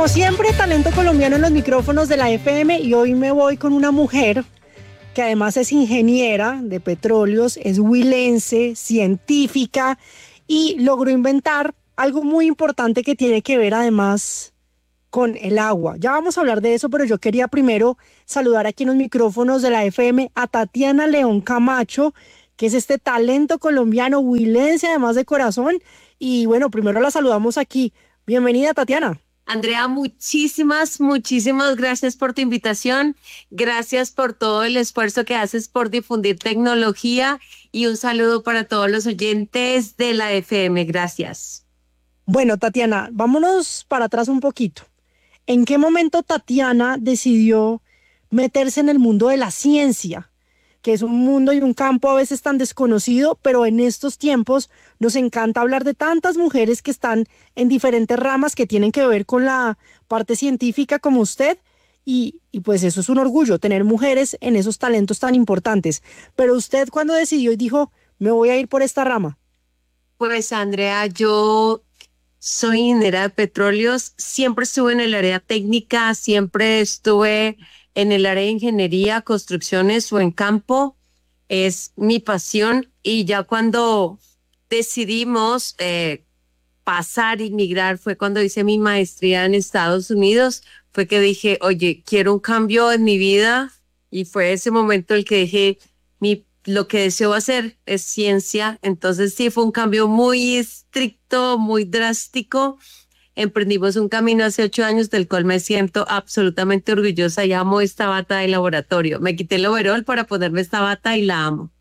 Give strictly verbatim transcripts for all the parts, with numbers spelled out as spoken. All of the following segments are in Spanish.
Como siempre, talento colombiano en los micrófonos de la F M, y hoy me voy con una mujer que además es ingeniera de petróleos, es huilense, científica, y logró inventar algo muy importante que tiene que ver además con el agua. Ya vamos a hablar de eso, pero yo quería primero saludar aquí en los micrófonos de la F M a Tatiana León Camacho, que es este talento colombiano huilense además de corazón. Y bueno, primero la saludamos aquí. Bienvenida, Tatiana. Andrea, muchísimas, muchísimas gracias por tu invitación. Gracias por todo el esfuerzo que haces por difundir tecnología, y un saludo para todos los oyentes de la F M. Gracias. Bueno, Tatiana, vámonos para atrás un poquito. ¿En qué momento Tatiana decidió meterse en el mundo de la ciencia? Que es un mundo y un campo a veces tan desconocido, pero en estos tiempos nos encanta hablar de tantas mujeres que están en diferentes ramas que tienen que ver con la parte científica como usted, y, y pues eso es un orgullo, tener mujeres en esos talentos tan importantes. Pero usted, ¿cuándo decidió y dijo, me voy a ir por esta rama? Pues Andrea, yo soy ingeniera de petróleos, siempre estuve en el área técnica, siempre estuve en el área de ingeniería, construcciones o en campo. Es mi pasión, y ya cuando decidimos eh, pasar y migrar fue cuando hice mi maestría en Estados Unidos, fue que dije, oye, quiero un cambio en mi vida, y fue ese momento el que dije, mi, lo que deseo hacer es ciencia. Entonces sí, fue un cambio muy estricto, muy drástico. Emprendimos un camino hace ocho años del cual me siento absolutamente orgullosa y amo esta bata de laboratorio. Me quité el overol para ponerme esta bata y la amo.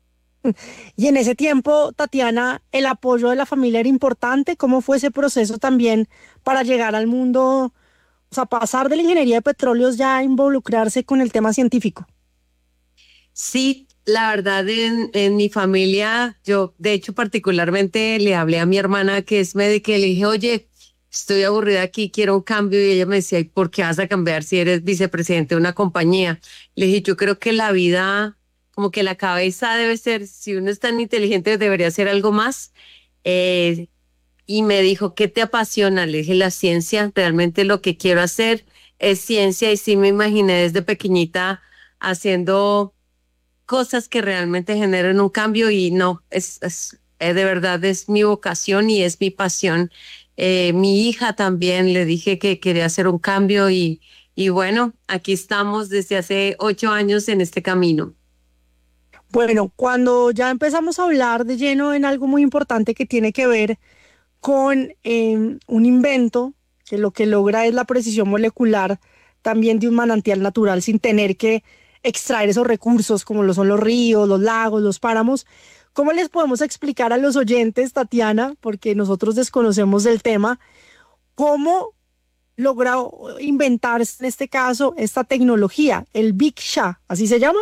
Y en ese tiempo, Tatiana, ¿el apoyo de la familia era importante? ¿Cómo fue ese proceso también para llegar al mundo, o sea, pasar de la ingeniería de petróleos ya a involucrarse con el tema científico? Sí, la verdad, en, en mi familia, yo de hecho particularmente le hablé a mi hermana que es médica y le dije, oye, estoy aburrida aquí, quiero un cambio. Y ella me decía, ¿y por qué vas a cambiar si eres vicepresidente de una compañía? Le dije, yo creo que la vida, como que la cabeza debe ser, si uno es tan inteligente, debería hacer algo más. Eh, y me dijo, ¿qué te apasiona? Le dije, la ciencia, realmente lo que quiero hacer es ciencia. Y sí me imaginé desde pequeñita haciendo cosas que realmente generen un cambio, y no, es, es eh, de verdad es mi vocación y es mi pasión. Eh, mi hija también le dije que quería hacer un cambio, y, y bueno, aquí estamos desde hace ocho años en este camino. Bueno, cuando ya empezamos a hablar de lleno en algo muy importante que tiene que ver con eh, un invento que lo que logra es la precisión molecular también de un manantial natural sin tener que extraer esos recursos como lo son los ríos, los lagos, los páramos. ¿Cómo les podemos explicar a los oyentes, Tatiana, porque nosotros desconocemos del tema, cómo logró inventar en este caso esta tecnología, el Big Shot, así se llama?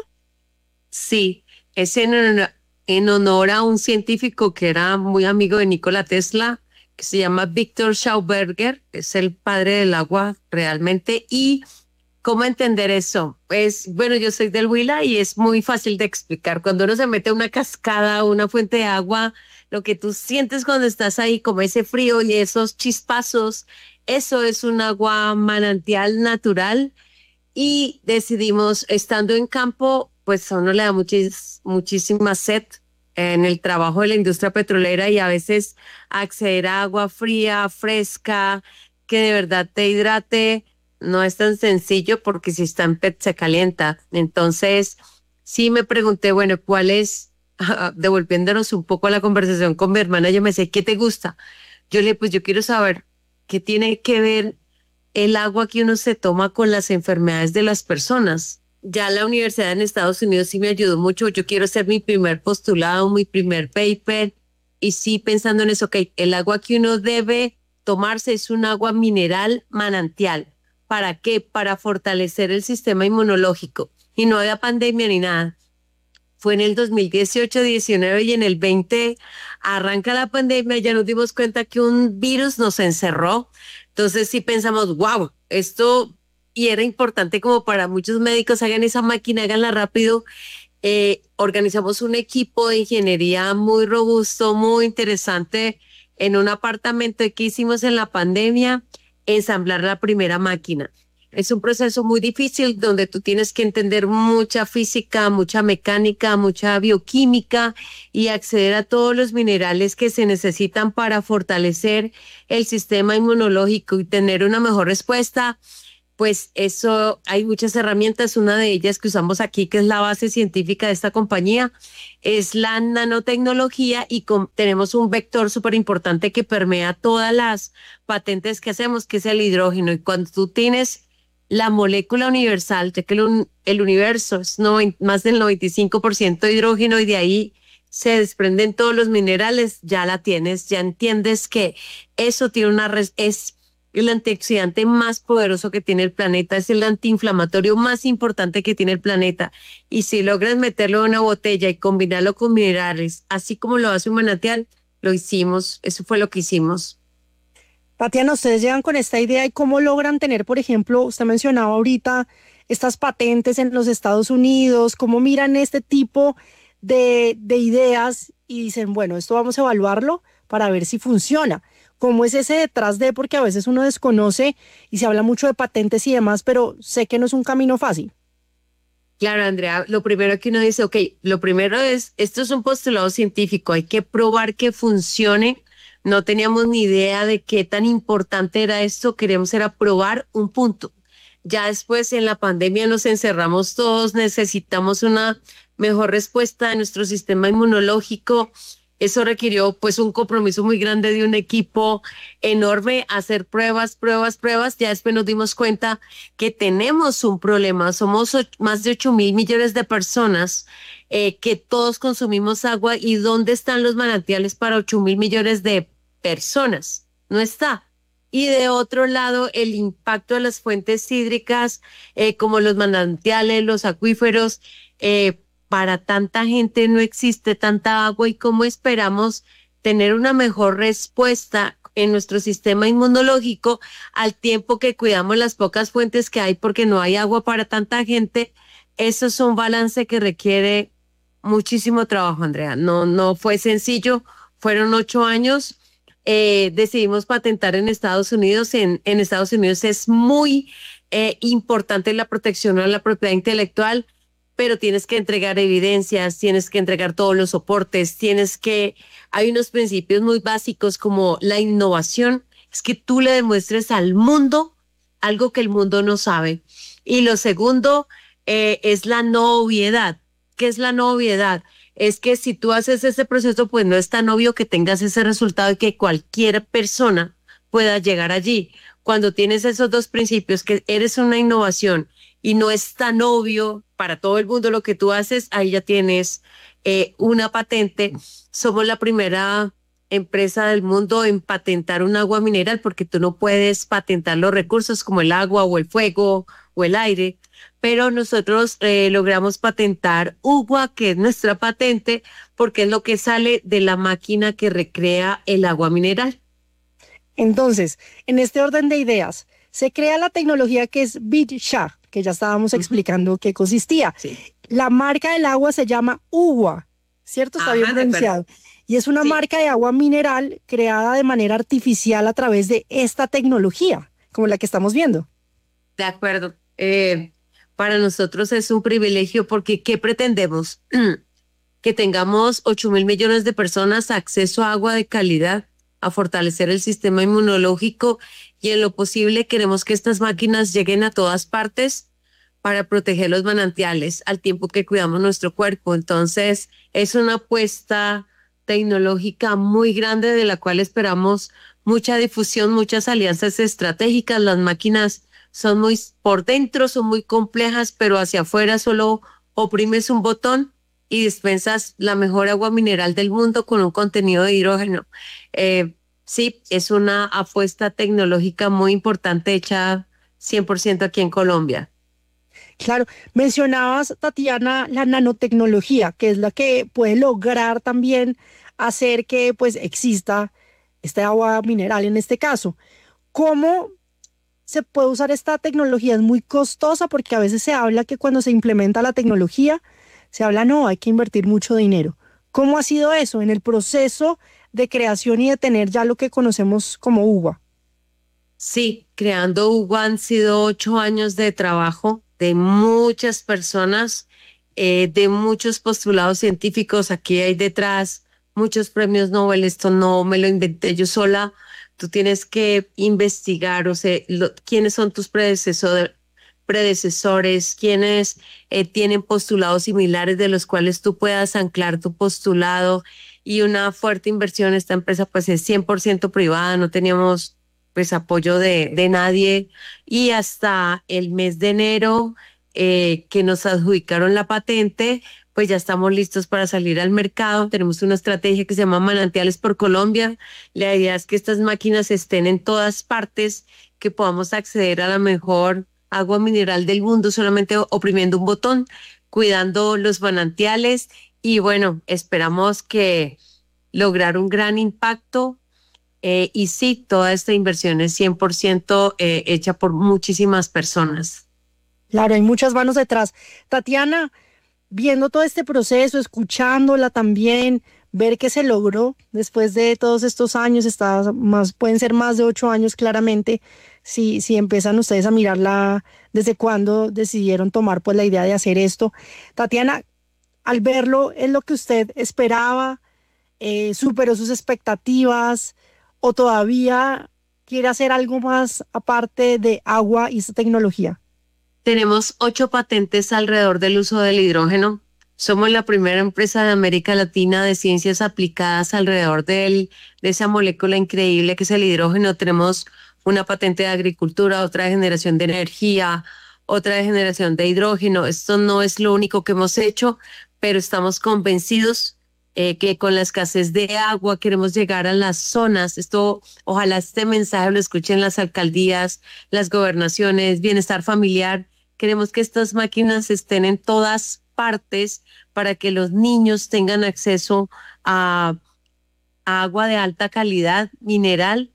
Sí, es en, honor- en honor a un científico que era muy amigo de Nikola Tesla, que se llama Víctor Schauberger, es el padre del agua realmente. Y ¿cómo entender eso? Pues bueno, yo soy del Huila y es muy fácil de explicar. Cuando uno se mete a una cascada, una fuente de agua, lo que tú sientes cuando estás ahí, como ese frío y esos chispazos, eso es un agua manantial natural. Y decidimos, estando en campo, pues a uno le da muchis, muchísima sed en el trabajo de la industria petrolera, y a veces acceder a agua fría, fresca, que de verdad te hidrate, no es tan sencillo, porque si está en P E T se calienta. Entonces, sí me pregunté, bueno, ¿cuál es? Devolviéndonos un poco a la conversación con mi hermana, yo me decía, ¿qué te gusta? Yo le, pues yo quiero saber qué tiene que ver el agua que uno se toma con las enfermedades de las personas. Ya la universidad en Estados Unidos sí me ayudó mucho. Yo quiero hacer mi primer postulado, mi primer paper, y sí pensando en eso, que el agua que uno debe tomarse es un agua mineral manantial. ¿Para qué? Para fortalecer el sistema inmunológico. Y no había pandemia ni nada. Fue en el dos mil dieciocho, diecinueve, y en el veinte arranca la pandemia. Ya nos dimos cuenta que un virus nos encerró. Entonces sí pensamos, wow, esto, y era importante como para muchos médicos, hagan esa máquina, háganla rápido. Eh, organizamos un equipo de ingeniería muy robusto, muy interesante, en un apartamento que hicimos en la pandemia, ensamblar la primera máquina. Es un proceso muy difícil donde tú tienes que entender mucha física, mucha mecánica, mucha bioquímica y acceder a todos los minerales que se necesitan para fortalecer el sistema inmunológico y tener una mejor respuesta. Pues eso, hay muchas herramientas. Una de ellas que usamos aquí, que es la base científica de esta compañía, es la nanotecnología y con, tenemos un vector súper importante que permea todas las patentes que hacemos, que es el hidrógeno. Y cuando tú tienes la molécula universal, ya que el, el universo es noventa, más del noventa y cinco por ciento de hidrógeno y de ahí se desprenden todos los minerales, ya la tienes, ya entiendes que eso tiene una res, es el antioxidante más poderoso que tiene el planeta, es el antiinflamatorio más importante que tiene el planeta. Y si logras meterlo en una botella y combinarlo con minerales, así como lo hace un manantial, lo hicimos, eso fue lo que hicimos. Tatiana, ustedes llegan con esta idea y cómo logran tener, por ejemplo, usted mencionaba ahorita estas patentes en los Estados Unidos, cómo miran este tipo de, de ideas y dicen, bueno, esto vamos a evaluarlo para ver si funciona. ¿Cómo es ese detrás de? Porque a veces uno desconoce y se habla mucho de patentes y demás, pero sé que no es un camino fácil. Claro, Andrea, lo primero que uno dice, ok, lo primero es, esto es un postulado científico, hay que probar que funcione. No teníamos ni idea de qué tan importante era esto, queremos era probar un punto. Ya después en la pandemia nos encerramos todos, necesitamos una mejor respuesta de nuestro sistema inmunológico. Eso requirió pues un compromiso muy grande de un equipo enorme, hacer pruebas, pruebas, pruebas. Ya después nos dimos cuenta que tenemos un problema. Somos más de ocho mil millones de personas eh, que todos consumimos agua. ¿Y dónde están los manantiales para ocho mil millones de personas? No está. Y de otro lado, el impacto de las fuentes hídricas, eh, como los manantiales, los acuíferos, eh, para tanta gente no existe tanta agua y cómo esperamos tener una mejor respuesta en nuestro sistema inmunológico al tiempo que cuidamos las pocas fuentes que hay porque no hay agua para tanta gente. Eso es un balance que requiere muchísimo trabajo, Andrea. No, no fue sencillo, fueron ocho años. Eh, decidimos patentar en Estados Unidos. En, en Estados Unidos es muy eh, importante la protección a la propiedad intelectual, pero tienes que entregar evidencias, tienes que entregar todos los soportes, tienes que, hay unos principios muy básicos como la innovación, es que tú le demuestres al mundo algo que el mundo no sabe. Y lo segundo eh, es la no obviedad. ¿Qué es la no obviedad? Es que si tú haces ese proceso, pues no es tan obvio que tengas ese resultado y que cualquier persona pueda llegar allí. Cuando tienes esos dos principios, que eres una innovación y no es tan obvio para todo el mundo lo que tú haces, ahí ya tienes eh, una patente. Somos la primera empresa del mundo en patentar un agua mineral porque tú no puedes patentar los recursos como el agua o el fuego o el aire, pero nosotros eh, logramos patentar UGUA, que es nuestra patente, porque es lo que sale de la máquina que recrea el agua mineral. Entonces, en este orden de ideas, se crea la tecnología que es BitShare, que ya estábamos uh-huh. explicando qué consistía. Sí. La marca del agua se llama UGUA, ¿cierto? Está Ajá, bien pronunciado. Y es una sí. marca de agua mineral creada de manera artificial a través de esta tecnología, como la que estamos viendo. De acuerdo. Eh, para nosotros es un privilegio porque ¿qué pretendemos? Que tengamos ocho mil millones de personas acceso a agua de calidad, a fortalecer el sistema inmunológico y en lo posible queremos que estas máquinas lleguen a todas partes para proteger los manantiales al tiempo que cuidamos nuestro cuerpo. Entonces es una apuesta tecnológica muy grande de la cual esperamos mucha difusión, muchas alianzas estratégicas. Las máquinas son muy, por dentro son muy complejas, pero hacia afuera solo oprimes un botón y dispensas la mejor agua mineral del mundo con un contenido de hidrógeno. Eh, sí, es una apuesta tecnológica muy importante hecha cien por ciento aquí en Colombia. Claro, mencionabas, Tatiana, la nanotecnología, que es la que puede lograr también hacer que pues exista este agua mineral en este caso. ¿Cómo se puede usar esta tecnología? Es muy costosa porque a veces se habla que cuando se implementa la tecnología, se habla, no, hay que invertir mucho dinero. ¿Cómo ha sido eso en el proceso de creación y de tener ya lo que conocemos como UGUA? Sí, creando Hugo han sido ocho años de trabajo de muchas personas, eh, de muchos postulados científicos. Aquí hay detrás muchos premios Nobel. Esto no me lo inventé yo sola. Tú tienes que investigar, o sea, lo- quiénes son tus predecesores, predecesores, quiénes eh, tienen postulados similares de los cuales tú puedas anclar tu postulado y una fuerte inversión. Esta empresa pues es cien por ciento privada, no teníamos pues apoyo de, de nadie y hasta el mes de enero eh, que nos adjudicaron la patente, pues ya estamos listos para salir al mercado. Tenemos una estrategia que se llama Manantiales por Colombia. La idea es que estas máquinas estén en todas partes, que podamos acceder a la mejor agua mineral del mundo solamente oprimiendo un botón, cuidando los manantiales y bueno, esperamos que lograr un gran impacto. Eh, y sí, toda esta inversión es cien por ciento eh, hecha por muchísimas personas. Claro, hay muchas manos detrás. Tatiana, viendo todo este proceso, escuchándola también, ver que se logró después de todos estos años, está más, pueden ser más de ocho años claramente, si, si empiezan ustedes a mirarla desde cuándo decidieron tomar pues la idea de hacer esto. Tatiana, al verlo, ¿es lo que usted esperaba? Eh, ¿superó sus expectativas? ¿O todavía quiere hacer algo más aparte de agua y esta tecnología? Tenemos ocho patentes alrededor del uso del hidrógeno. Somos la primera empresa de América Latina de ciencias aplicadas alrededor del, de esa molécula increíble que es el hidrógeno. Tenemos una patente de agricultura, otra de generación de energía, otra de generación de hidrógeno. Esto no es lo único que hemos hecho, pero estamos convencidos eh, que con la escasez de agua queremos llegar a las zonas. Esto, ojalá este mensaje lo escuchen las alcaldías, las gobernaciones, bienestar familiar. Queremos que estas máquinas estén en todas partes para que los niños tengan acceso a, a agua de alta calidad mineral.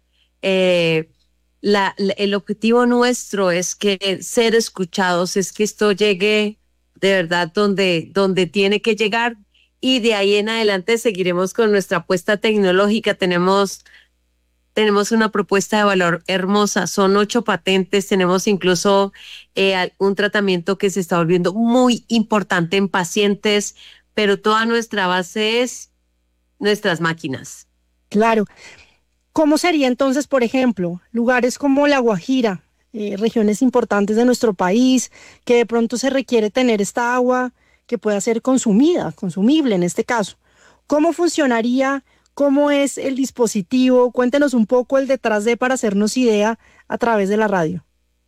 Eh, la, la- el objetivo nuestro es que ser escuchados, es que esto llegue de verdad donde, donde tiene que llegar y de ahí en adelante seguiremos con nuestra apuesta tecnológica. Tenemos tenemos una propuesta de valor hermosa, son ocho patentes, tenemos incluso eh, un tratamiento que se está volviendo muy importante en pacientes, pero toda nuestra base es nuestras máquinas. Claro. ¿Cómo sería entonces, por ejemplo, lugares como La Guajira, eh, regiones importantes de nuestro país, que de pronto se requiere tener esta agua que pueda ser consumida, consumible en este caso? ¿Cómo funcionaría? ¿Cómo es el dispositivo? Cuéntenos un poco el detrás de para hacernos idea a través de la radio.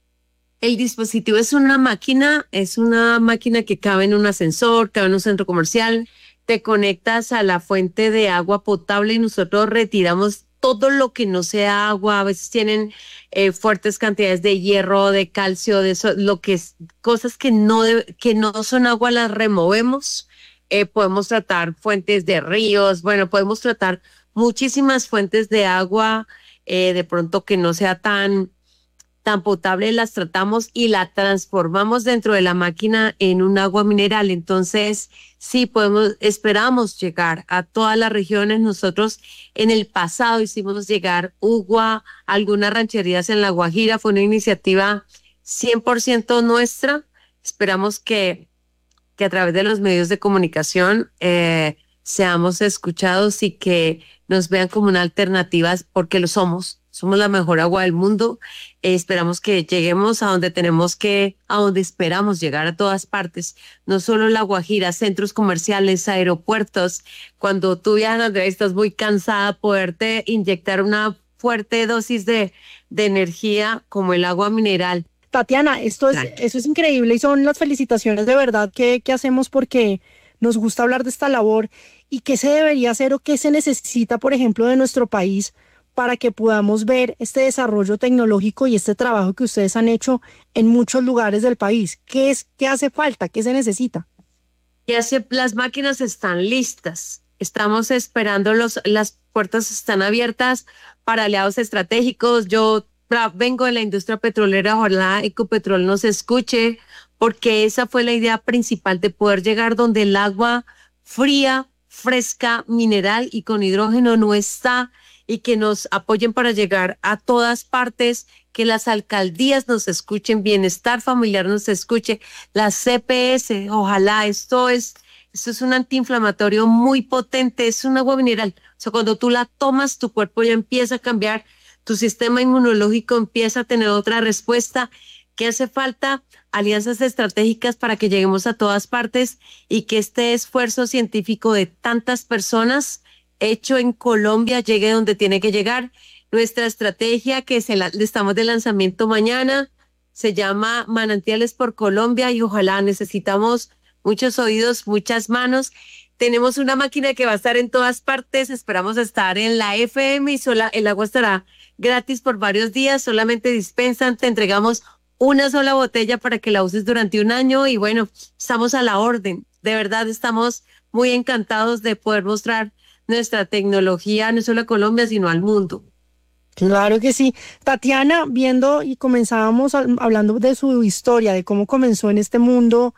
El dispositivo es una máquina, es una máquina que cabe en un ascensor, cabe en un centro comercial, te conectas a la fuente de agua potable y nosotros retiramos todo lo que no sea agua. A veces tienen eh, fuertes cantidades de hierro, de calcio, de eso, lo que es, cosas que no, de- que no son agua las removemos. Eh, podemos tratar fuentes de ríos, bueno, podemos tratar muchísimas fuentes de agua, eh, de pronto que no sea tan tan potable, las tratamos y la transformamos dentro de la máquina en un agua mineral. Entonces, sí podemos, esperamos llegar a todas las regiones. Nosotros en el pasado hicimos llegar agua a algunas rancherías en La Guajira. Fue una iniciativa cien por ciento nuestra. Esperamos que que a través de los medios de comunicación eh, seamos escuchados y que nos vean como una alternativa porque lo somos. Somos la mejor agua del mundo. Eh, esperamos que lleguemos a donde tenemos que, a donde esperamos llegar a todas partes. No solo La Guajira, centros comerciales, aeropuertos. Cuando tú viajas, Andrea, estás muy cansada, poderte inyectar una fuerte dosis de, de energía como el agua mineral. Tatiana, esto es, Tranqui. eso es increíble y son las felicitaciones de verdad que, que hacemos porque nos gusta hablar de esta labor y qué se debería hacer o qué se necesita, por ejemplo, de nuestro país para que podamos ver este desarrollo tecnológico y este trabajo que ustedes han hecho en muchos lugares del país. ¿Qué es, qué hace falta? ¿Qué se necesita? Ya se, las máquinas están listas. Estamos esperando los, las puertas están abiertas para aliados estratégicos. Yo tra- vengo de la industria petrolera, ojalá Ecopetrol nos escuche, porque esa fue la idea principal de poder llegar donde el agua fría, fresca, mineral y con hidrógeno no está y que nos apoyen para llegar a todas partes, que las alcaldías nos escuchen, Bienestar Familiar nos escuche, la C P S, ojalá. Esto es, esto es un antiinflamatorio muy potente, es un agua mineral. O sea, cuando tú la tomas, tu cuerpo ya empieza a cambiar, tu sistema inmunológico empieza a tener otra respuesta. ¿Qué hace falta? Alianzas estratégicas para que lleguemos a todas partes y que este esfuerzo científico de tantas personas hecho en Colombia llegue donde tiene que llegar. Nuestra estrategia, que se la, estamos de lanzamiento mañana, se llama Manantiales por Colombia y ojalá necesitamos muchos oídos, muchas manos. Tenemos una máquina que va a estar en todas partes, esperamos estar en la F M y sola, el agua estará gratis por varios días, solamente dispensan, te entregamos una sola botella para que la uses durante un año y bueno, estamos a la orden. De verdad estamos muy encantados de poder mostrar nuestra tecnología no solo a Colombia, sino al mundo. Claro que sí. Tatiana, viendo y comenzábamos a- hablando de su historia, de cómo comenzó en este mundo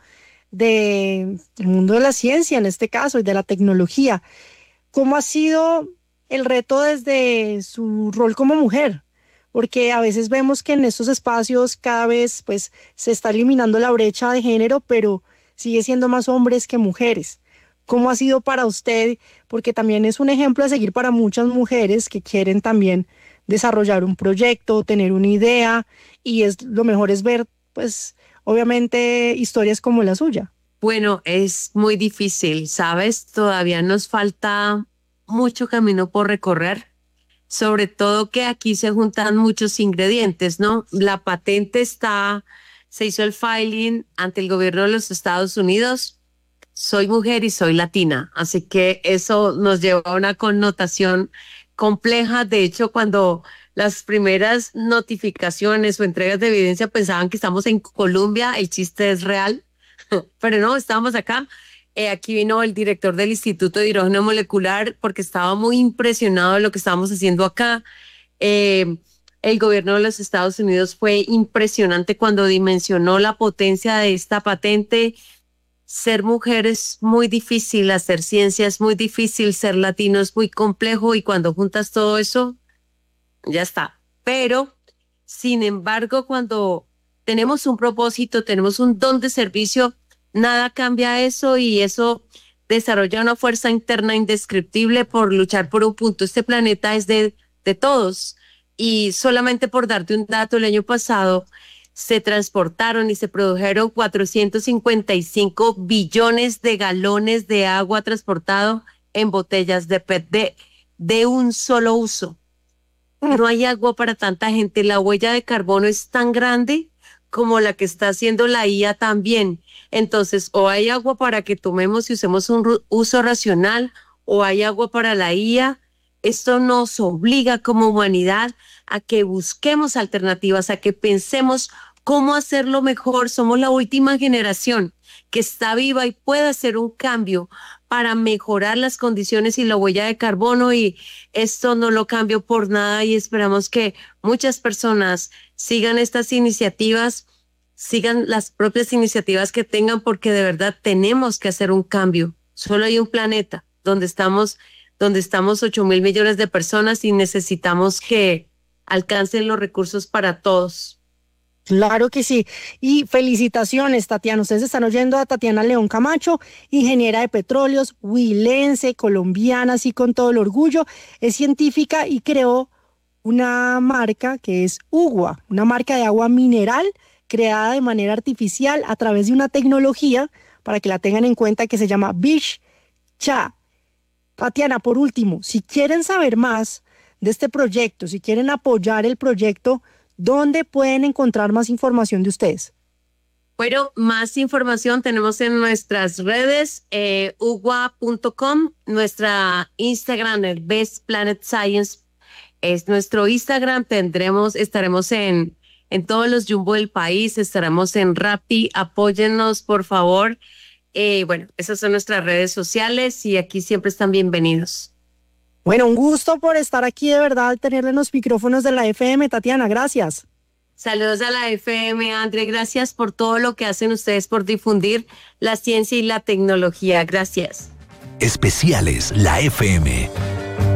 de, el mundo de la ciencia en este caso y de la tecnología. ¿Cómo ha sido el reto desde su rol como mujer? Porque a veces vemos que en estos espacios cada vez pues se está eliminando la brecha de género, pero sigue siendo más hombres que mujeres. ¿Cómo ha sido para usted? Porque también es un ejemplo a seguir para muchas mujeres que quieren también desarrollar un proyecto, tener una idea, y es lo mejor es ver, pues, obviamente, historias como la suya. Bueno, es muy difícil, ¿sabes? Todavía nos falta mucho camino por recorrer, sobre todo que aquí se juntan muchos ingredientes, ¿no? La patente está, se hizo el filing ante el gobierno de los Estados Unidos. Soy mujer y soy latina, así que eso nos lleva a una connotación compleja. De hecho, cuando las primeras notificaciones o entregas de evidencia pensaban que estamos en Colombia, el chiste es real, pero no, estábamos acá. Eh, aquí vino el director del Instituto de Hidrógeno Molecular porque estaba muy impresionado de lo que estábamos haciendo acá. Eh, el gobierno de los Estados Unidos fue impresionante cuando dimensionó la potencia de esta patente. Ser mujer es muy difícil, hacer ciencia es muy difícil, ser latino es muy complejo y cuando juntas todo eso, ya está. Pero, sin embargo, cuando tenemos un propósito, tenemos un don de servicio, nada cambia eso y eso desarrolla una fuerza interna indescriptible por luchar por un punto. Este planeta es de, de todos y solamente por darte un dato, el año pasado se transportaron y se produjeron cuatrocientos cincuenta y cinco billones de galones de agua transportado en botellas de P E T de, de un solo uso. No hay agua para tanta gente. La huella de carbono es tan grande como la que está haciendo la I A también. Entonces, o hay agua para que tomemos y usemos un uso racional, o hay agua para la I A. Esto nos obliga como humanidad a que busquemos alternativas, a que pensemos cómo hacerlo mejor. Somos la última generación que está viva y puede hacer un cambio para mejorar las condiciones y la huella de carbono, y esto no lo cambio por nada y esperamos que muchas personas sigan estas iniciativas, sigan las propias iniciativas que tengan, porque de verdad tenemos que hacer un cambio. Solo hay un planeta donde estamos, donde estamos ocho mil millones de personas y necesitamos que alcancen los recursos para todos. Claro que sí. Y felicitaciones, Tatiana. Ustedes están oyendo a Tatiana León Camacho, ingeniera de petróleos, huilense, colombiana, así con todo el orgullo. Es científica y creó una marca que es Ugua, una marca de agua mineral creada de manera artificial a través de una tecnología, para que la tengan en cuenta, que se llama Beach Cha. Tatiana, por último, si quieren saber más de este proyecto, si quieren apoyar el proyecto, ¿dónde pueden encontrar más información de ustedes? Bueno, más información tenemos en nuestras redes, eh, ugua punto com, nuestra Instagram, el Best Planet Science, es nuestro Instagram. Tendremos, estaremos en, en todos los Jumbo del país, estaremos en Rappi, apóyennos por favor. Eh, bueno, esas son nuestras redes sociales y aquí siempre están bienvenidos. Bueno, un gusto por estar aquí, de verdad, tenerle en los micrófonos de la F M, Tatiana, gracias. Saludos a la F M, André, gracias por todo lo que hacen ustedes por difundir la ciencia y la tecnología, gracias. Especiales La F M.